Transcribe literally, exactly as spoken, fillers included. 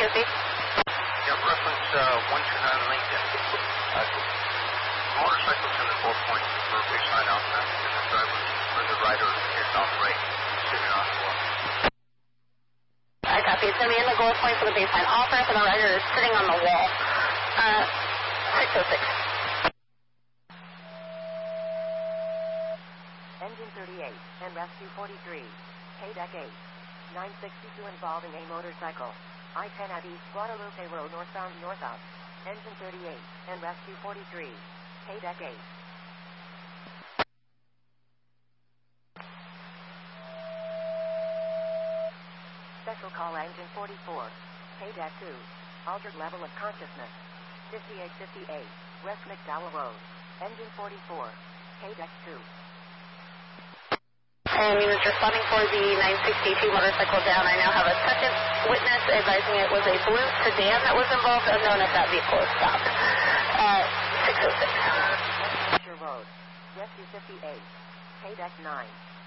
P O C? Yep, reference uh, one two nine Lincoln. Uh, motorcycle's in the four point for a baseline alpha, and the driver, or the rider is on the right, sitting on the wall. I copy. It's going to be in the goal point for the baseline off ramp, and the rider is sitting on the wall. Uh, six oh six. Engine thirty-eight and rescue forty-three. K deck eight. nine sixty-two involving a motorcycle. I ten at East Guadalupe Road northbound north-out. Engine thirty-eight and rescue forty-three. K deck eight. Special call engine forty-four. K deck two. Altered level of consciousness. fifty-eight fifty-eight. West McDowell Road. Engine forty-four. K deck two. And units responding for the nine sixty-two motorcycle down. I now have a second witness advising it was a blue sedan that was involved, unknown if that vehicle is stopped. Uh, six oh six. Road. Rescue fifty-eight. K deck nine.